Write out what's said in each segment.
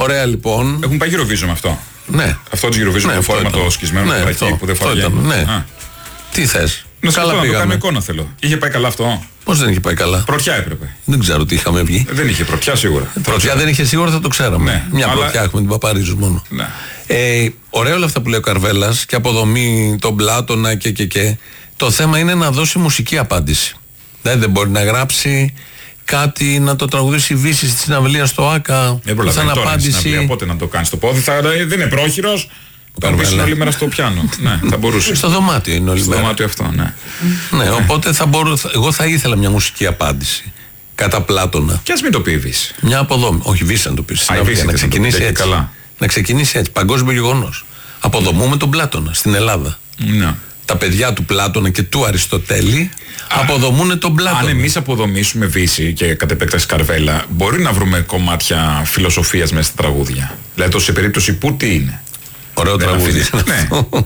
Ωραία λοιπόν. Έχουν πάει Eurovision με αυτό. Ναι. Αυτό τη Eurovision Ναι, το φόρμα το σκισμένο που δεν φοράει. Ναι. Τι θες? Να σου καλά πω, να το κάνω πήγαμε. εικόνα θέλω. Είχε πάει καλά αυτό? Πώς δεν είχε πάει καλά? Πρωτιά έπρεπε. Δεν ξέρω τι είχαμε βγει. Δεν είχε πρωτιά σίγουρα. Πρωτιά δεν είχε σίγουρα, θα το ξέραμε. Ναι, μια αλλά... πρωτιά έχουμε την Παπαρίζου μόνο. Ναι. Ωραία όλα αυτά που λέει ο Καρβέλας και αποδομή τον Πλάτωνα και. Το θέμα είναι να δώσει μουσική απάντηση. Δηλαδή δεν μπορεί να γράψει κάτι, να το τραγουδήσει Βύση στη συναυλία στο ΆΚΑ. Δεν προλαβαίνει τώρα απάντηση. συναυλία, πότε να το κάνει στο πόδι. Δεν είναι πρόχειρος. Θα μπει όλη μέρα στο πιάνο. Ναι, θα μπορούσε. Στο δωμάτιο είναι όλη μέρα. Στο δωμάτιο αυτό, ναι. Ναι, οπότε εγώ θα ήθελα μια μουσική απάντηση. Κατά Πλάτωνα. Και ας μην το πει η Βύση. Μια αποδόμη. Όχι, Βύση να το πει. Να ξεκινήσει έτσι. Να ξεκινήσει έτσι. Παγκόσμιο γεγονός. Αποδομούμε τον Πλάτωνα στην Ελλάδα. Ναι. Τα παιδιά του Πλάτωνα και του Αριστοτέλη αποδομούν τον Πλάτωνα. Αν εμείς αποδομήσουμε Βύση και κατ' επέκταση Καρβέλα, μπορεί να βρούμε κομμάτια φιλοσοφίας μέσα στα τραγούδια. Δηλαδή, σε περίπτωση που τι είναι. Ωραίο τραγούδι. Ναι.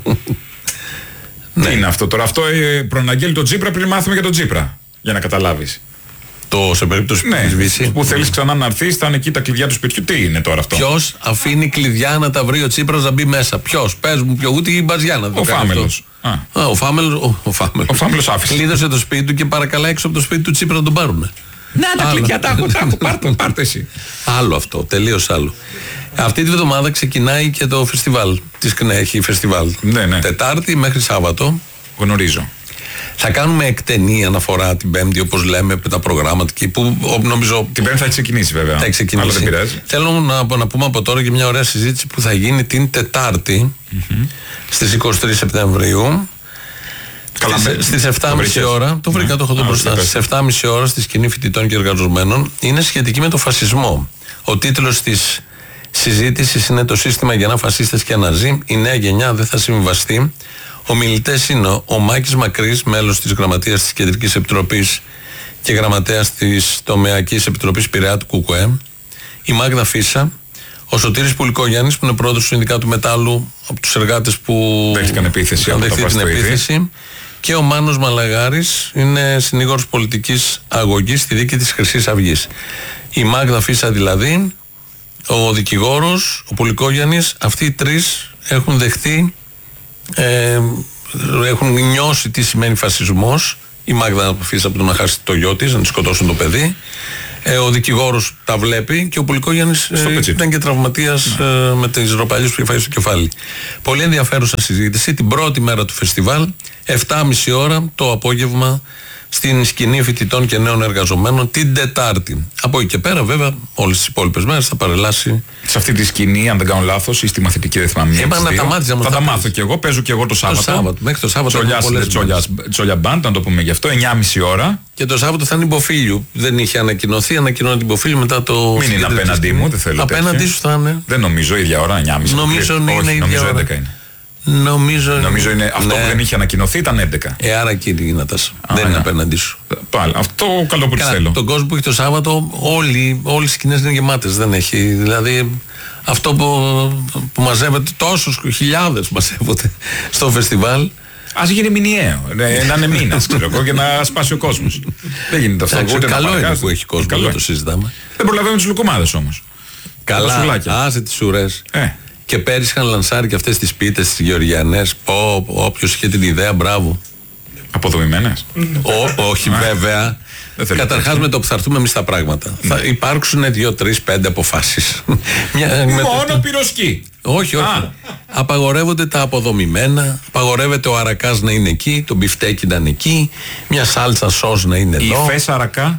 Τι είναι αυτό τώρα? Αυτό προαναγγέλει τον Τσίπρα πριν μάθουμε για τον Τσίπρα. Για να καταλάβεις. Σε περίπτωση που Βύση. Που θέλεις ξανά να έρθεις, θα είναι εκεί τα κλειδιά του σπιτιού. Τι είναι τώρα αυτό? Ποιος αφήνει κλειδιά να τα βρει ο Τσίπρας να μπει μέσα? Ποιος? Πες μου, ούτε η Μπαζιά να το κάνει. Ο Φάμελος άφησε. Κλείδωσε το σπίτι του και παρακαλά έξω από το σπίτι του Τσίπρα να τον πάρουνε. Να τα κλειδιά τα έχω. Πάρτε εσύ. Άλλο αυτό, τελείως άλλο. Αυτή τη βδομάδα ξεκινάει και το φεστιβάλ. Της ΚΝΕ έχει φεστιβάλ. Ναι. Τετάρτη μέχρι Σάββατο. Γνωρίζω. Θα κάνουμε εκτενή αναφορά την Πέμπτη, όπως λέμε, τα προγράμματα εκεί που νομίζω. Την Πέμπτη θα έχει ξεκινήσει, βέβαια. Θα έχει ξεκινήσει. Αλλά δεν πειράζει. Θέλω να πούμε από τώρα και μια ωραία συζήτηση που θα γίνει την Τετάρτη στις 23 Σεπτεμβρίου. Στις 7.30 ώρα. Το βρήκα, το έχω εδώ μπροστά. Στις 7.30 ώρα στη σκηνή φοιτητών και εργαζομένων. Είναι σχετική με το φασισμό. Ο τίτλος της συζήτησης είναι «Το σύστημα γεννά φασίστες και ναζί. Η νέα γενιά δεν θα συμβαστεί». Ομιλητές είναι ο Μάκης Μακρύς, μέλος της Γραμματείας της Κεντρικής Επιτροπής και Γραμματέας της Τομεακής Επιτροπής Πειραιά του ΚΚΕ, η Μάγδα Φίσα, ο Σωτήρης Πουλικόγιαννης, που είναι πρόεδρος του Συνδικάτου Μετάλλου, από τους εργάτες που δέχτηκαν επίθεση, την επίθεση, και ο Μάνος Μαλαγάρης, είναι συνήγορος πολιτικής αγωγής στη δίκη της Χρυσής Αυγής. Η Μάγδα Φίσα δηλαδή, ο δικηγόρος, ο Πουλικόγιαννης, αυτοί οι τρεις έχουν δεχτεί, έχουν νιώσει τι σημαίνει φασισμός. Η Μάγδα Φίσα από το να χάσει το γιο της, να τη σκοτώσουν το παιδί. Ο δικηγόρος τα βλέπει και ο Πουλικόγιαννης ήταν και τραυματίας με τις ροπαλιές που είχε φάει στο κεφάλι. Πολύ ενδιαφέρουσα συζήτηση την πρώτη μέρα του φεστιβάλ, 7.30 ώρα το απόγευμα, στην σκηνή φοιτητών και νέων εργαζομένων την Τετάρτη. Από εκεί και πέρα, βέβαια, όλες τις υπόλοιπες μέρες θα παρελάσει. Σε αυτή τη σκηνή, αν δεν κάνω λάθος, ή στη μαθητική, δεν θυμάμαι. Θα τα μάθω κι εγώ. Παίζω κι εγώ το Σάββατο. Μέχρι το Σάββατο. Τσόλια Μπαντ, να το πούμε γι' αυτό, 9.30 ώρα. Και το Σάββατο θα είναι Υποφίλιου. Δεν είχε ανακοινωθεί, ανακοινώνει την Υποφίλιου μετά το. Μην είναι απέναντί μου, δεν θέλω. Απέναντί σου θα είναι. Δεν νομίζω, ίδια ώρα, 9.30. Νομίζω είναι ίδια ώρα. 11 είναι. Νομίζω είναι αυτό που δεν είχε ανακοινωθεί ήταν 11. Άρα κύριε Γινάτας, δεν είναι απέναντί σου. Αυτό καλό που θέλω. Τον κόσμο που έχει το Σάββατο, όλες οι σκηνές είναι γεμάτες. Δεν έχει. Δηλαδή αυτό που μαζεύεται, τόσους χιλιάδες μαζεύονται στο φεστιβάλ. Ας γίνει μηνιαίο. Να είναι μήνας, ξέρω εγώ, και να σπάσει ο κόσμος. Δεν γίνεται αυτό. Καλό είναι που έχει κόσμο, δεν το συζητάμε. Δεν προλαβαίνουν τις λουκουμάδες όμως. Καλά, άσε τις ουρές. Και πέρυσι είχαν λανσάρει και αυτές τις πίτες, τις γεωργιανές. Όποιος είχε την ιδέα, μπράβο. Αποδομημένες. Όχι βέβαια. Καταρχάς με το που θα έρθουμε εμείς τα πράγματα. Θα υπάρξουν 2, 3, 5 αποφάσεις. Μόνο πυροσκή. Όχι. Απαγορεύονται τα αποδομημένα. Απαγορεύεται ο αρακάς να είναι εκεί, το μπιφτέκι να είναι εκεί, μια σάλτσα σως να είναι εδώ. Η φέσα αρακά.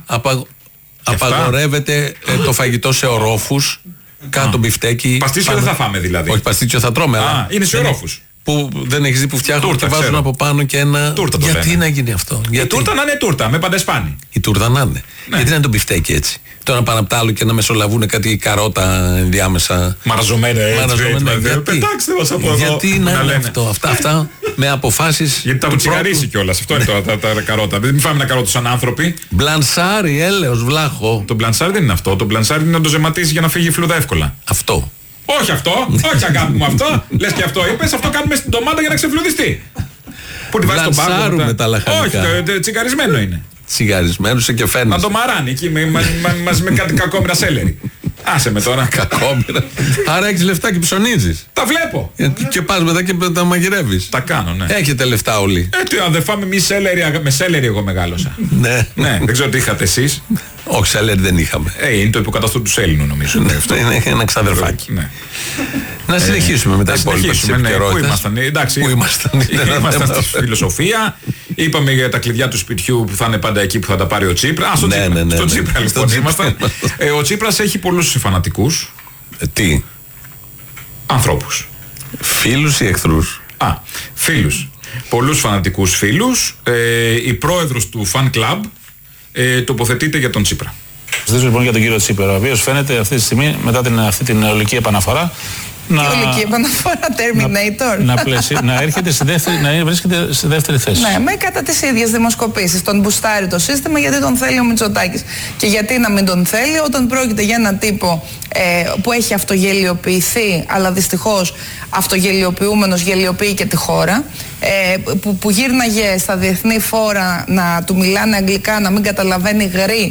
Απαγορεύεται το φαγητό σε ορόφους. Κάτω μπιφτέκι. Παστίτσιο δεν θα φάμε δηλαδή. Όχι, παστίτσιο θα τρώμε. Είναι σε ορόφους. Που δεν έχεις δει που φτιάχνουν και βάζουν από πάνω και ένα. Τούρτα. Γιατί να γίνει αυτό? Η τούρτα να είναι τούρτα, με παντεσπάνι. Η τούρτα να είναι. Γιατί να είναι το μπιφτέκι έτσι? Τώρα πάνω απ' τα άλλο και να μεσολαβούν κάτι καρότα ενδιάμεσα. Μαραζωμένα έτσι. Πετάξτε μας από εδώ. Γιατί να είναι αυτό? Αυτά με αποφάσεις. Γιατί τα έχουν τσιγαρίσει κιόλας. Αυτό είναι τα καρότα. Δεν φάμε ένα καρότο σαν άνθρωποι. Μπλανσάρι, έλεος, βλάχο. Το μπλανσάρι δεν είναι αυτό. Το μπλανσάρι είναι να το ζεματίσει για να φύγει η φλούδα εύκολα. Αυτό. Όχι αυτό, όχι αγάπη μου αυτό. Λες και αυτό είπες, αυτό κάνουμε στην ντομάτα για να ξεφλουδιστεί. Που τη βάζει στον πάγκο. Με τα λαχανικά. Όχι, τσιγαρισμένο είναι. Τσιγαρισμένο σε και φαίνεται. Να το μαράνει εκεί μαζί με κάτι κακόμοιρα σέλερι. Άσε με τώρα. Κακόμοιρα. Άρα έχεις λεφτά και ψωνίζεις. Τα βλέπω. Και πας μετά και τα μαγειρεύεις. Τα κάνω, ναι. Έχετε λεφτά όλοι. Αν δεν φάμε εμείς με σέλερι, εγώ μεγάλωσα. Ναι. Ναι, δεν ξέρω τι είχατε εσείς. Όχι, σέλερι δεν είχαμε. Είναι το υποκατάστατο του Σέλινου, νομίζω. Αυτό είναι ένα ξαδερφάκι. Ναι. Να συνεχίσουμε με τα υπόλοιπα της επικαιρότητας. Πού ήμασταν, εντάξει. Πού ήμασταν στη φιλοσοφία. Είπαμε για τα κλειδιά του σπιτιού που θα είναι πάντα εκεί που θα τα πάρει ο Τσίπρα. Στο Τσίπρα λοιπόν ήμασταν. Ο Τσίπρας έχει πολλούς φανατικούς. Τι? Ανθρώπους. Φίλους ή εχθρούς? Φίλους. Πολλούς φανατικούς φίλους. Η πρόεδρος του fan club τοποθετείται για τον Τσίπρα. Ζητήσω λοιπόν για τον κύριο Τσίπρα, ο οποίος φαίνεται αυτή τη στιγμή μετά αυτή την ολική επαναφορά ολική επαναφορά Terminator. Να έρχεται να βρίσκεται στη δεύτερη θέση. Ναι, με κατά τις ίδιες δημοσκοπήσεις. Τον μπουστάρει το σύστημα γιατί τον θέλει ο Μητσοτάκης. Και γιατί να μην τον θέλει όταν πρόκειται για έναν τύπο που έχει αυτογελιοποιηθεί, αλλά δυστυχώς αυτογελιοποιούμενος γελιοποιεί και τη χώρα, που γύρναγε στα διεθνή φόρα να του μιλάνε αγγλικά, να μην καταλαβαίνει γρή.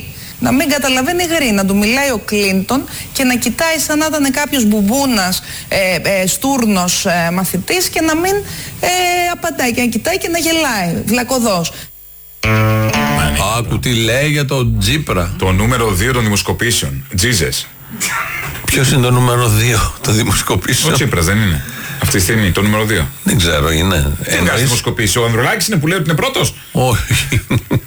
Να του μιλάει ο Κλίντον και να κοιτάει σαν να ήταν κάποιος μπουμπούνας, στούρνος μαθητής και να μην απαντάει και να κοιτάει και να γελάει, βλακωδός. Άκου τι λέει για τον Τσίπρα. Το νούμερο 2 των δημοσκοπήσεων, Jesus. Ποιος είναι το νούμερο 2 των δημοσκοπήσεων? Ο Τσίπρας δεν είναι αυτή τη στιγμή το νούμερο 2? Δεν ξέρω, είναι. Ένας δημοσκοπήσεις. Ο Ανδρουλάκης είναι που λέει ότι είναι πρώτος? Όχι.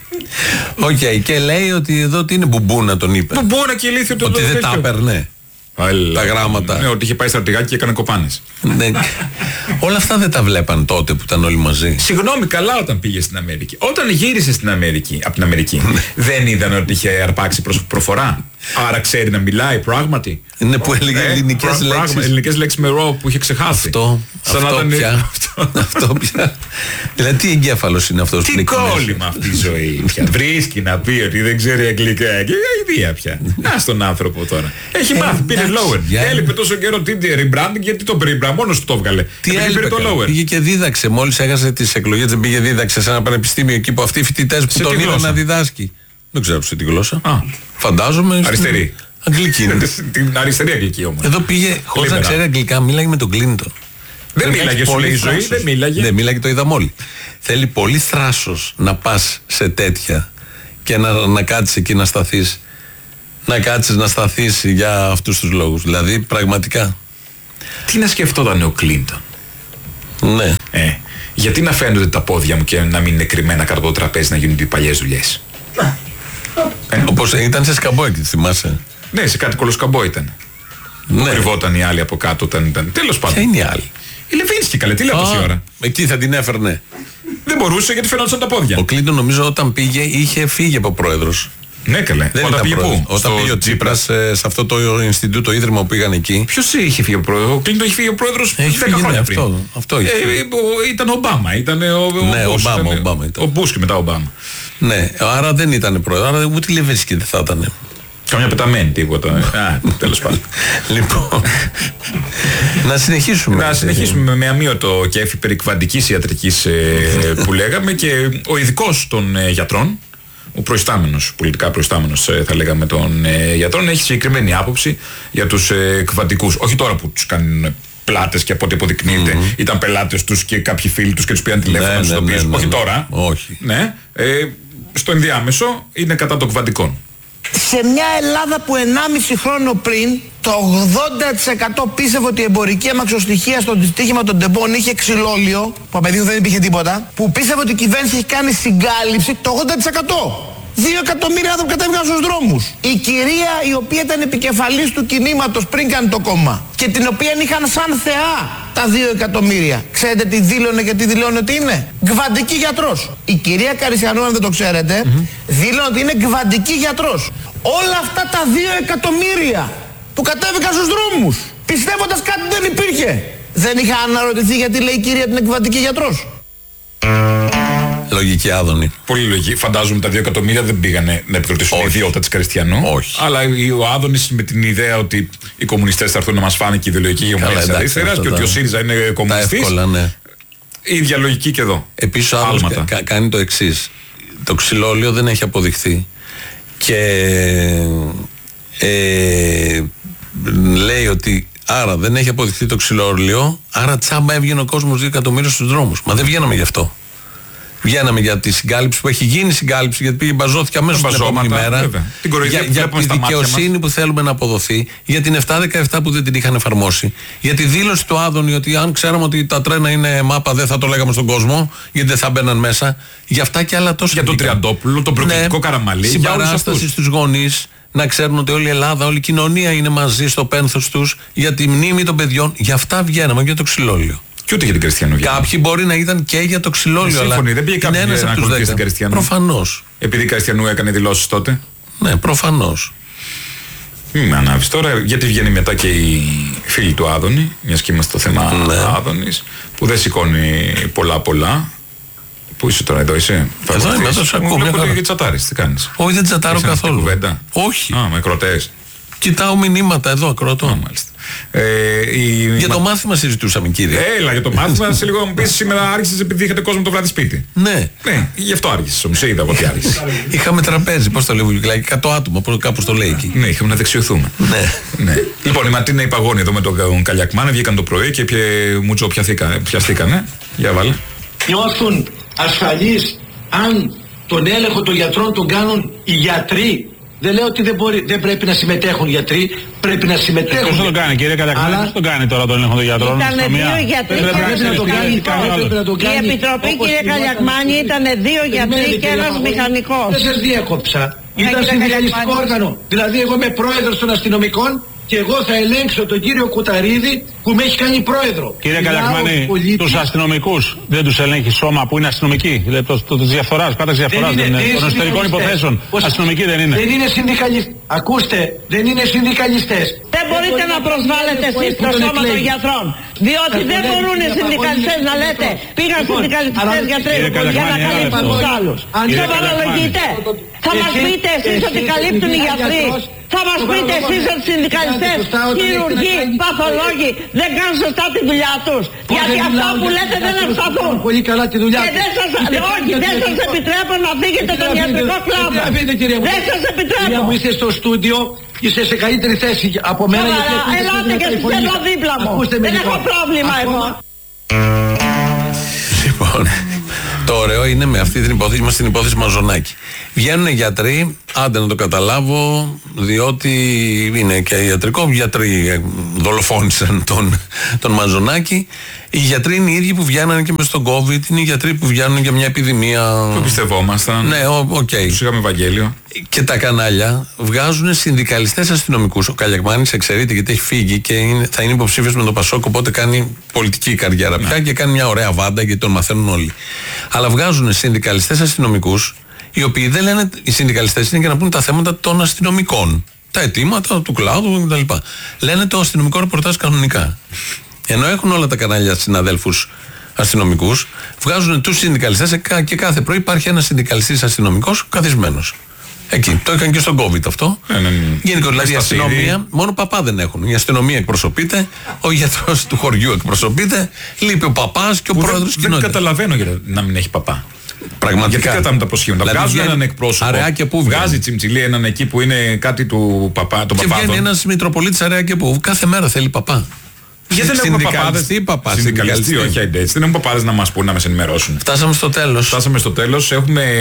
Οκ, και λέει ότι εδώ τι είναι μπουμπούνα, τον είπε. Μπουμπούνα και ηλίθιο το ότι δεν τα έπαιρνε τα γράμματα. Ναι, ότι είχε πάει στρατηγάκι και έκανε κοπάνες. Ναι. Όλα αυτά δεν τα βλέπαν τότε που ήταν όλοι μαζί. Συγγνώμη, καλά όταν πήγε στην Αμερική. Όταν γύρισε στην Αμερική, από την Αμερική, δεν είδαν ότι είχε αρπάξει προφορά? Άρα ξέρει να μιλάει πράγματι. Είναι που έλεγε ελληνικές λέξεις. Ελληνικές λέξεις με ρο που είχε ξεχάσει. Αυτό πια. Δηλαδή τι εγκέφαλος είναι αυτός? Τι κόλλημα αυτή η ζωή πια. Βρίσκει να πει ότι δεν ξέρει αγγλικά. Και ιδέα πια. Ας τον άνθρωπο τώρα. Έχει μάθει, πήρε lower. Έλειπε τόσο καιρό rebranding, γιατί το rebrand μόνος του το έβγαλε. Τι έλειπε? Πήγε και δίδαξε. Μόλις έχασε τις εκλογές, δεν πήγε δίδαξε σε ένα πανεπιστήμιο εκεί που αυτοί οι φοιτητές που τον είδαν να διδάσκει. Δεν ξέρω σε τι γλώσσα. Φαντάζομαι. Αριστερή. Αγγλική είναι. Την αριστερή αγγλική όμως. Εδώ πήγε χωρίς να ξέρει αγγλικά, μίλαγε με τον Κλίντον. Δεν μίλαγε σου λέει η ζωή, δεν μίλαγε. Το είδαμε όλοι. Θέλει πολύ θράσος να πας σε τέτοια και να κάτσεις εκεί να σταθείς. Να κάτσεις να σταθείς για αυτούς τους λόγους. Δηλαδή πραγματικά. Τι να σκεφτόταν ο Κλίντον? Ναι. Γιατί να φαίνονται τα πόδια μου και να μην είναι κρυμμένα κάτω από το τραπέζι να γίνονται οι παλιές δουλειές? Όπως ήταν σε σκαμπό εκεί, θυμάσαι? Ναι, σε κάτι κολοσκαμπό ήταν. Ναι. Κρυβόταν η άλλη από κάτω όταν ήταν. Τέλος πάντων. Ποια είναι η άλλη? Η Λεβίνσκι, καλέ, τι λέω τόση ώρα. Εκεί θα την έφερνε. Δεν μπορούσε γιατί φαινόταν τα πόδια. Ο Κλίντον νομίζω όταν πήγε είχε φύγει από πρόεδρος. Ναι, καλέ. Όταν πήγε πού? Όταν πήγε ο Τσίπρας σε αυτό το Ινστιτούτο, το ίδρυμα που πήγαν εκεί. Ποιος είχε φύγει ο πρόεδρος? Ο Κλίντον είχε φύγει ο πρόεδρος 10 χρόνια πριν. Αυτό είχε. Ήταν ο Ομπάμα. Ο Μπούς και μετά ο Ομπάμα. Ναι, άρα δεν ήταν πρόεδρος. Άρα ούτε Λεβίνσκι δεν θα ήταν. Καμιά πεταμένη τίποτα. Τέλος πάντων. Λοιπόν, να συνεχίσουμε με αμύωτο κέφι περί κβαντικής ιατρικής που λέγαμε, και ο ειδικός των γιατρών, ο προϊστάμενος, πολιτικά προϊστάμενος θα λέγαμε των γιατρών, έχει συγκεκριμένη άποψη για τους κβαντικούς. Όχι τώρα που τους κάνουν πλάτες και από ό,τι αποδεικνύεται ήταν πελάτες τους και κάποιοι φίλοι τους και τους πήγαν τηλέφωνα να τους το πείσουν. Όχι τώρα. Όχι. Ναι. Στο ενδιάμεσο είναι κατά των κβαντικών. Σε μια Ελλάδα που 1,5 χρόνο πριν το 80% πίστευε ότι η εμπορική αμαξοστοιχεία στο δυστύχημα των τεμπών είχε ξυλόλιο, που απαιτείται δεν υπήρχε τίποτα, που πίστευε ότι η κυβέρνηση έχει κάνει συγκάλυψη, το 80%. 2 εκατομμύρια άνθρωποι κατέβηκαν στους δρόμους. Η κυρία η οποία ήταν επικεφαλής του κινήματος πριν κάνει το κόμμα και την οποία είχαν σαν θεά τα 2 εκατομμύρια. Ξέρετε τι δήλωνε και τι δηλώνει ότι είναι? Γκβαντική γιατρός. Η κυρία Καρισιανού, αν δεν το ξέρετε, δήλωνε ότι είναι γκβαντική γιατρός. Όλα αυτά τα 2 εκατομμύρια που κατέβηκαν στους δρόμους πιστεύοντας κάτι δεν υπήρχε. Δεν είχα αναρωτηθεί γιατί λέει η κυρία την γκβαντική γιατρός? Λογική άδωνη. Πολύ λογική. Φαντάζομαι τα 2 εκατομμύρια δεν πήγανε να επικροτήσουν η ιδιότητα της Καριστιανού. Όχι. Αλλά ο Άδωνης με την ιδέα ότι οι κομμουνιστές θα έρθουν να μας φάνε και η ιδεολογική γεωμονία της αριστεράς και ότι ο ΣΥΡΙΖΑ είναι κομμουνιστής. Εύκολα, ναι. Η ίδια λογική και εδώ. Επίσης ο Άδωνης κάνει το εξής. Το ξυλόλιο δεν έχει αποδειχθεί. Και λέει ότι άρα δεν έχει αποδειχθεί το ξυλόριο, άρα τσάμπα έβγαινε ο κόσμος 2 εκατομμύρια στους δρόμους. Μα δεν βγαίναμε γι' αυτό. Βγαίναμε για τη συγκάλυψη που έχει γίνει συγκάλυψη, γιατί πήγε μπαζώθηκε αμέσως την επόμενη μέρα. Για τη δικαιοσύνη που θέλουμε να αποδοθεί, για την 717 που δεν την είχαν εφαρμόσει, για τη δήλωση του Άδωνη ότι αν ξέραμε ότι τα τρένα είναι μάπα δεν θα το λέγαμε στον κόσμο, γιατί δεν θα μπαίναν μέσα. Για αυτά και άλλα τόσα. Για τον Τριαντόπουλο, τον προκλητικό Καραμαλή. Συμπαράσταση στους γονείς, να ξέρουν ότι όλη η Ελλάδα, όλη η κοινωνία είναι μαζί στο πένθος τους, για τη μνήμη των παιδιών. Για αυτά βγαίναμε, για το ξυλόλιο. Και ούτε για την Κριστιανού. Κάποιοι μπορεί να ήταν και για το ξυλόλιο. Σύμφωνοι, δεν πήγε κάποιος να ακολουθήσει την Κριστιανού. Προφανώς. Επειδή η Κριστιανού έκανε δηλώσεις τότε. Ναι, προφανώς. Μην με ανάβεις τώρα, γιατί βγαίνει μετά και η φίλη του Άδωνη, μιας και είμαστε στο θέμα Άδωνης, που δεν σηκώνει πολλά. Πού είσαι τώρα, εδώ είσαι? Εδώ είμαι, εδώ σε ακούω. Βλέπω ότι τσατάρεις, τι κάνεις? Όχι, δεν τσατάρω καθόλου. Όχι. Με ακροτές. Κοιτάω μηνύματα εδώ, ακροτώ. Μάλιστα. Για το μάθημα συζητούσαμε, κύριε. Έλα, για το μάθημα. Σε λίγο μου πεις σήμερα άρχισες επειδή είχατε κόσμο το βράδυ σπίτι. Ναι. Γι' αυτό άρχισες όμως. Είδα εγώ τι άρχισες. Είχαμε τραπέζι, πώς το λέει, 100 άτομα, κάπως το λέει εκεί. Ναι, είχαμε να δεξιωθούμε. Ναι. Λοιπόν, η Ματίνα η Παγώνη εδώ με τον Καλιακμάνα βγήκαν το πρωί και μουτσο πιαστήκανε. Για βάλε. Νιώθουν ασφαλείς αν τον έλεγχο των γιατρών τον κάνουν οι γιατροί. Δεν λέω ότι δεν πρέπει να συμμετέχουν οι γιατροί, πρέπει να συμμετέχουν. Πώς το κάνει, κύριε Καλιακμάνη, πώς το κάνει τώρα τον έλεγχο των γιατρών? Ήτανε 2 γιατροί. Η Επιτροπή, κύριε Καλιακμάνη, ήταν 2 γιατροί και ένας μηχανικός. Δεν σας διέκοψα. Ήταν συνδικαλιστικό όργανο. Δηλαδή εγώ είμαι πρόεδρος των αστυνομικών και εγώ θα ελέγξω τον κύριο Κουταρίδη που με έχει κάνει πρόεδρο. Κύριε Καλιακμάνη, τους αστυνομικούς δεν τους ελέγχει σώμα που είναι αστυνομικοί? Τους διαφθοράς, πάταξης διαφθοράς των εσωτερικών υποθέσεων. Αστυνομικοί δεν είναι? Δεν είναι συνδικαλιστές. Ακούστε, δεν είναι συνδικαλιστές. Δεν μπορείτε να προσβάλλετε εσείς το σώμα των γιατρών. Διότι δεν μπορούν οι συνδικαλιστές να λέτε πήγαν συνδικαλιστές γιατροί για να καλύψουν τους άλλους. Το παραλογείτε. Θα μας πείτε εσείς ότι καλύπτουν οι γιατροί? Θα μας πείτε εσείς ότι οι συνδικαλιστές, χειρουργοί, παθολόγοι δεν κάνουν σωστά τη δουλειά τους? Γιατί αυτά που λέτε δεν ευσταθούν. Πολύ καλά τη δουλειά τους. Όχι, δεν σας επιτρέπω να φύγετε τον ιατρικό κλάδο. Δεν σας επιτρέπω. Που είστε στο στούντιο, είστε σε καλύτερη θέση από μένα. Ελάτε και στις εδώ δίπλα μου. Δεν έχω πρόβλημα εγώ. Λοιπόν, το ωραίο είναι με αυτή την υπόθεση, είμαστε στην υπόθεση Μαζονάκη. Βγαίνουν γιατροί, άντε να το καταλάβω, διότι είναι και ιατρικό, γιατροί δολοφόνησαν τον Μαζονάκη. Οι γιατροί είναι οι ίδιοι που βγαίνανε και μες στον COVID, είναι οι γιατροί που βγαίνουν για μια επιδημία. Το πιστευόμασταν. Ναι, οκ. Τους είχαμε Ευαγγέλιο. Και τα κανάλια βγάζουν συνδικαλιστές αστυνομικούς. Ο Καλιακμάνης εξαιρείται γιατί έχει φύγει και θα είναι υποψήφιος με τον Πασόκ, οπότε κάνει πολιτική καριέρα πια και κάνει μια ωραία βάντα γιατί τον μαθαίνουν όλοι. Αλλά βγάζουν συνδικαλιστές αστυνομικούς, οι οποίοι δεν λένε, οι συνδικαλιστές είναι για να πούν τα θέματα των αστυνομικών. Τα αιτήματα του κλάδου κτλ. Λένε το αστυνομικό ρεπορτάζ κανονικά. Ενώ έχουν όλα τα κανάλια συναδέλφους αστυνομικούς, βγάζουν τους συνδικαλιστές και κάθε πρωί υπάρχει ένας συνδικαλιστής αστυνομικός καθισμένος. Εκεί. Το είχαν και στον COVID αυτό. Γενικώ δηλαδή η αστυνομία, μόνο παπά δεν έχουν. Η αστυνομία εκπροσωπείται, ο γιατρός του χωριού εκπροσωπείται, λείπει ο παπάς και ο πρόεδρος κοινότητας. Δεν καταλαβαίνω γιατί να μην έχει παπά. Πραγματικά. Γιατί κρατάμε τα προσχήματα. Δηλαδή βγάζουν έναν εκπρόσωπο. Βγάζει τσιμτσιλή έναν εκεί που είναι κάτι του παπά. Και βγαίνει ένας Μητροπολίτης αραιά και που κάθε μέρα θέλει παπά. Γιατί δεν έχουμε παπάδες. Συνδικαλιστή, όχι έτσι. Δεν έχουμε παπάδες να μας πούν, να μας ενημερώσουν. Φτάσαμε στο τέλος.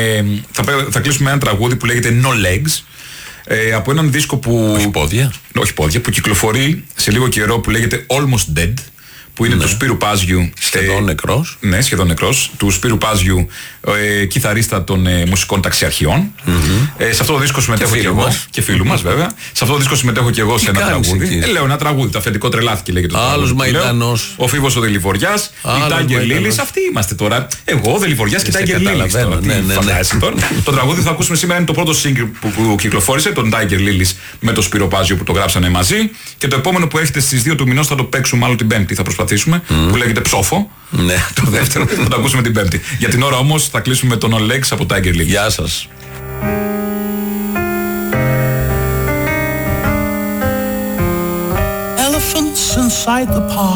Θα κλείσουμε ένα τραγούδι που λέγεται No Legs. Από έναν δίσκο που. Όχι πόδια. Που κυκλοφορεί σε λίγο καιρό που λέγεται Almost Dead. Που είναι του Σπύρου Πάζιου. Σχεδόν νεκρός. Ναι, σχεδόν νεκρός. Του Σπύρου Πάζιου, κιθαρίστα των μουσικών ταξιαρχιών. Σε αυτό το δίσκο συμμετέχω και εγώ. Και φίλου μας βέβαια. Σε αυτό το δίσκο συμμετέχω και εγώ σε ένα τραγούδι. Λέω ένα τραγούδι. Το αφεντικό τρελάθηκε λέγεται. Άλλος Μαϊντανός. Ο Φίβος ο Δελιβοριάς. Η Τάγκερ Λίλης. Αυτοί είμαστε τώρα. Εγώ ο Δελιβοριάς και η Τάγκερ Λίλης. Το τραγούδι που θα ακούσουμε σήμερα είναι το πρώτο single που κυκλοφόρησε, τον Τάγκερ Λίλης με τον Σπύρο Πάζιο που το γράψανε μαζί. Και το επόμενο που έχετε στις 2 του μηνός θα το παίξουμε άλλο την Πέμπτη. Θα προσπαθήσουμε. Που λέγεται Ψόφο. Ναι. Το δεύτερο θα το ακούσουμε την Πέμπτη. Για την ώρα όμως θα κλείσουμε με τον Olex από Tiger League. Γεια σας. Elephants inside the park.